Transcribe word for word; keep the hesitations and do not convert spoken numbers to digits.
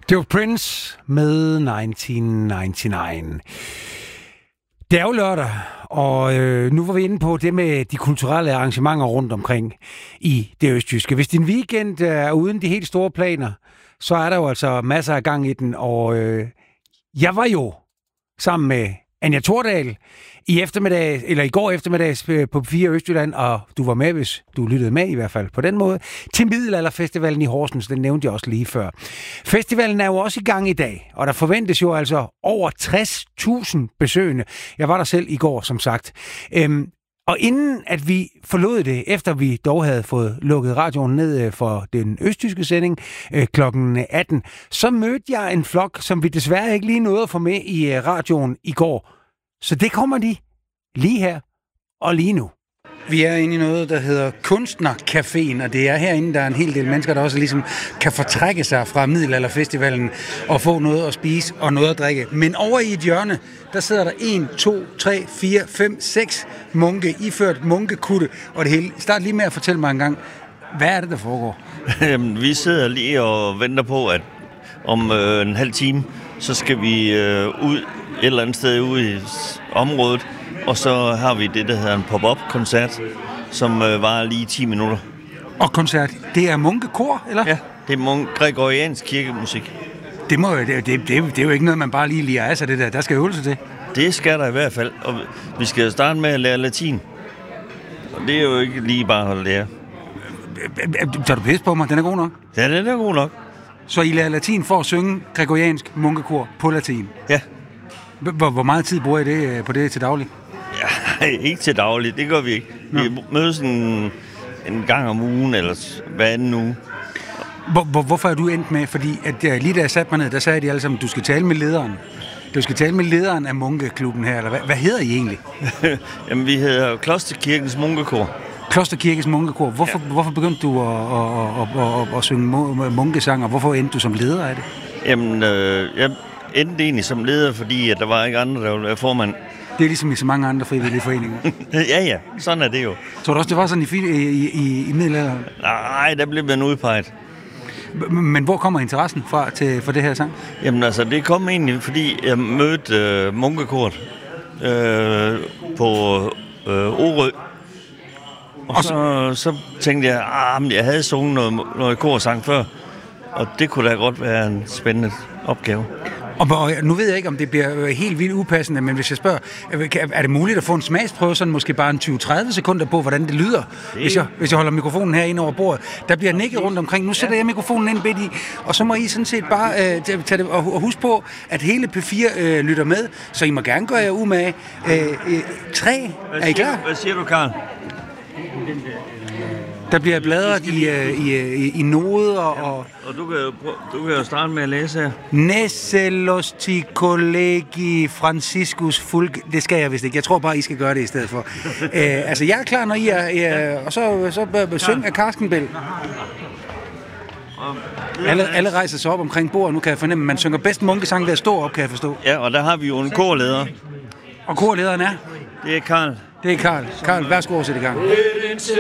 Det var Prince med nitten nioghalvfems. Det er jo lørdag, og øh, nu var vi inde på det med de kulturelle arrangementer rundt omkring i det østjyske. Hvis din weekend er uden de helt store planer, så er der jo altså masser af gang i den, og øh, jeg var jo sammen med Anja Thordal i eftermiddag, eller i går eftermiddag på P fire Østjylland, og du var med, hvis du lyttede med i hvert fald på den måde, til Middelalderfestivalen i Horsens. Den nævnte jeg også lige før. Festivalen er jo også i gang i dag, og der forventes jo altså over tres tusind besøgende. Jeg var der selv i går, som sagt. Øhm, og inden at vi forlod det, efter vi dog havde fået lukket radioen ned for den østtyske sending øh, klokken atten, så mødte jeg en flok, som vi desværre ikke lige nåede at få med i øh, radioen i går. Så det kommer de lige her og lige nu. Vi er inde i noget, der hedder Kunstnercaféen, og det er herinde, der er en hel del mennesker, der også ligesom kan fortrække sig fra Middelalderfestivalen og få noget at spise og noget at drikke. Men over i et hjørne, der sidder der en, to, tre, fire, fem, seks munke, iført munkekutte, og det hele. Start lige med at fortælle mig en gang, hvad er det, der foregår? Jamen, vi sidder lige og venter på, at om øh, en halv time, så skal vi øh, ud et eller andet sted ude i området, og så har vi det, der hedder en pop-up-koncert, som øh, varer lige ti minutter. Og koncert, det er munkekor, eller? Ja, det er munk- gregoriansk kirkemusik. Det, må, det, det, det, det er jo ikke noget, man bare lige liger af sig, det der. Der skal øvelse til. Det skal der i hvert fald, og vi skal starte med at lære latin. Og det er jo ikke lige bare at lære. Tager du pisse på mig? Den er god nok? Ja, den er god nok. Så I lærer latin for at synge gregoriansk munkekor på latin? Ja. Hvor, hvor meget tid bruger I det, på det til daglig? Ja, ikke til daglig, det gør vi ikke. Nå. Vi mødes en, en gang om ugen, eller hver anden uge. Hvor, hvor, hvorfor er du endt med? Fordi at, ja, lige da jeg satte mig ned, der sagde de alle sammen, du skal tale med lederen. Du skal tale med lederen af munkeklubben her, eller hvad, hvad hedder I egentlig? Jamen, vi hedder Klosterkirkens Munkekor. Klosterkirkens Munkekor. Hvorfor, ja. hvorfor begyndte du at, at, at, at, at, at synge munkesang, og hvorfor endte du som leder af det? Jamen, øh, jeg endte egentlig som leder, fordi at der var ikke andre, der var formand. Det er ligesom i så mange andre frivillige foreninger. ja, ja. Sådan er det jo. Tror du også, det var sådan i, i, i, i middelalderen? Nej, der blev man udpeget. Men hvor kommer interessen fra til, for det her sang? Jamen altså, det kom egentlig, fordi jeg mødte øh, munkekort øh, på øh, Orø. Og så, så tænkte jeg, at jeg havde sunget noget, noget korsang før, og det kunne da godt være en spændende opgave. Og, og nu ved jeg ikke, om det bliver helt vildt upassende, men hvis jeg spørger, er det muligt at få en smagsprøve, sådan måske bare en tyve til tredive sekunder på, hvordan det lyder, det... Hvis, jeg, hvis jeg holder mikrofonen her ind over bordet? Der bliver nikket rundt omkring. Nu sætter ja. jeg mikrofonen ind bedt i, og så må I sådan set bare øh, tage det, og, og huske på, at hele P fire øh, lytter med, så I må gerne gøre jer umage. Øh, øh, tre, er I klar? Hvad siger du, Karl? Der bliver bladret i, i, i, i noder og... Og du kan, jo, du kan jo starte med at læse her. Nesselosti collegi Franciscus Fulg... Det skal jeg vist ikke. Jeg tror bare, I skal gøre det i stedet for. Æ, altså, jeg er klar, når I er... er og så, så syng af Karskenbæl. Alle, alle rejser sig op omkring bordet. Nu kan jeg fornemme, at man synger bedst munkesang ved at stå op, kan jeg forstå. Ja, og der har vi jo en korleder. Og korlederen er? Det er Karl. Det er Karl. Karl, værsgo at sætte i gang.